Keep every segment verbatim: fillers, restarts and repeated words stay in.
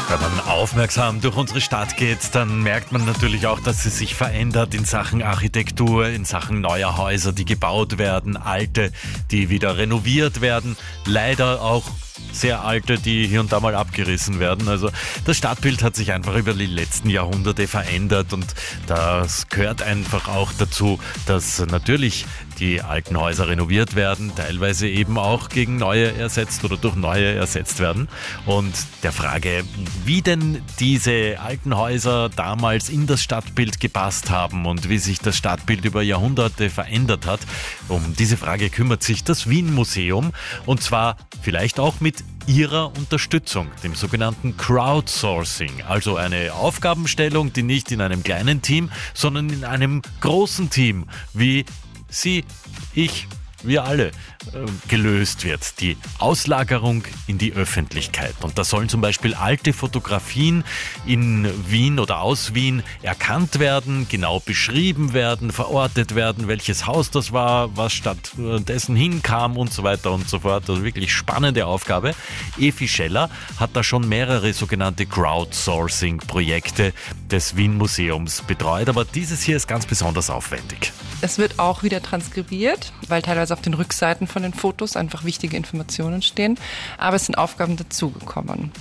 Wenn man aufmerksam durch unsere Stadt geht, dann merkt man natürlich auch, dass sie sich verändert in Sachen Architektur, in Sachen neuer Häuser, die gebaut werden, alte, die wieder renoviert werden, leider auch sehr alte, die hier und da mal abgerissen werden. Also das Stadtbild hat sich einfach über die letzten Jahrhunderte verändert und das gehört einfach auch dazu, dass natürlich die alten Häuser renoviert werden, teilweise eben auch gegen neue ersetzt oder durch neue ersetzt werden. Und der Frage, wie denn diese alten Häuser damals in das Stadtbild gepasst haben und wie sich das Stadtbild über Jahrhunderte verändert hat, um diese Frage kümmert sich das Wien-Museum und zwar vielleicht auch mit ihrer Unterstützung, dem sogenannten Crowdsourcing, also eine Aufgabenstellung, die nicht in einem kleinen Team, sondern in einem großen Team wie Sie, ich, wir alle äh, gelöst wird. Die Auslagerung in die Öffentlichkeit. Und da sollen zum Beispiel alte Fotografien in Wien oder aus Wien erkannt werden, genau beschrieben werden, verortet werden, welches Haus das war, was stattdessen hinkam und so weiter und so fort. Also wirklich spannende Aufgabe. Evi Scheller hat da schon mehrere sogenannte Crowdsourcing-Projekte des Wien-Museums betreut, aber dieses hier ist ganz besonders aufwendig. Es wird auch wieder transkribiert, weil teilweise auf den Rückseiten von den Fotos einfach wichtige Informationen stehen. Aber es sind Aufgaben dazugekommen.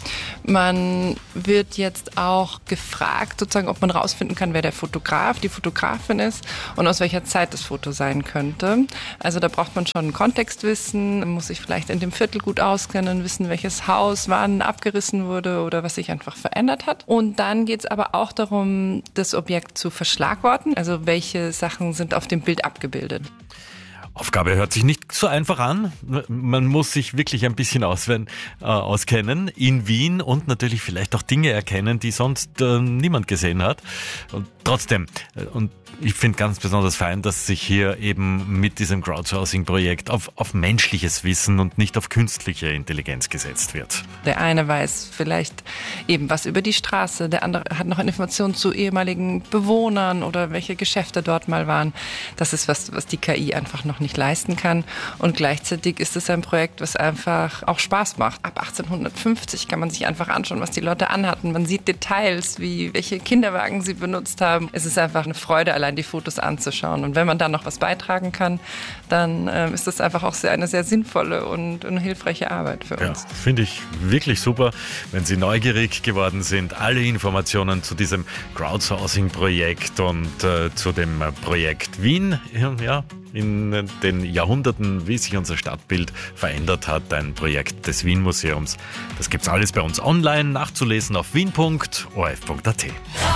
Man wird jetzt auch gefragt, sozusagen, ob man rausfinden kann, wer der Fotograf, die Fotografin ist und aus welcher Zeit das Foto sein könnte. Also da braucht man schon Kontextwissen, man muss sich vielleicht in dem Viertel gut auskennen, wissen, welches Haus wann abgerissen wurde oder was sich einfach verändert hat. Und dann geht es aber auch darum, das Objekt zu verschlagworten. Also welche Sachen sind auf dem Bild abgebildet. Aufgabe hört sich nicht so einfach an. Man muss sich wirklich ein bisschen auswählen, äh, auskennen in Wien und natürlich vielleicht auch Dinge erkennen, die sonst äh, niemand gesehen hat. Und trotzdem, äh, und ich finde ganz besonders fein, dass sich hier eben mit diesem Crowdsourcing-Projekt auf, auf menschliches Wissen und nicht auf künstliche Intelligenz gesetzt wird. Der eine weiß vielleicht eben was über die Straße, der andere hat noch Informationen zu ehemaligen Bewohnern oder welche Geschäfte dort mal waren. Das ist was, was die K I einfach noch nicht leisten kann. Und gleichzeitig ist es ein Projekt, was einfach auch Spaß macht. Ab achtzehnhundertfünfzig kann man sich einfach anschauen, was die Leute anhatten. Man sieht Details, wie welche Kinderwagen sie benutzt haben. Es ist einfach eine Freude, allein die Fotos anzuschauen. Und wenn man da noch was beitragen kann, dann ähm, ist das einfach auch sehr, eine sehr sinnvolle und eine hilfreiche Arbeit für uns. Ja, finde ich wirklich super. Wenn Sie neugierig geworden sind, alle Informationen zu diesem Crowdsourcing-Projekt und äh, zu dem Projekt Wien, ja, in den Jahrhunderten, wie sich unser Stadtbild verändert hat, ein Projekt des Wien-Museums. Das gibt's alles bei uns online nachzulesen auf wien punkt o r f punkt a t.